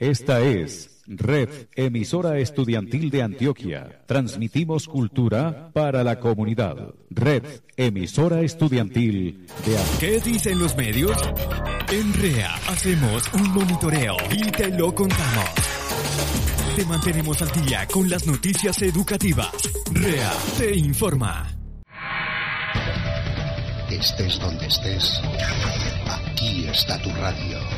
Esta es Red Emisora Estudiantil de Antioquia. Transmitimos cultura para la comunidad. Red Emisora Estudiantil de Antioquia. ¿Qué dicen los medios? En REA hacemos un monitoreo y te lo contamos. Te mantenemos al día con las noticias educativas. REA te informa. Estés donde estés, aquí está tu radio.